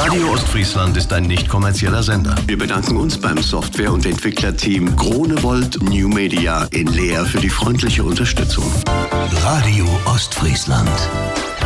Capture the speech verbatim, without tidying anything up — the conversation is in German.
Radio Ostfriesland ist ein nicht kommerzieller Sender. Wir bedanken uns beim Software- und Entwicklerteam Gronewold New Media in Leer für die freundliche Unterstützung. Radio Ostfriesland.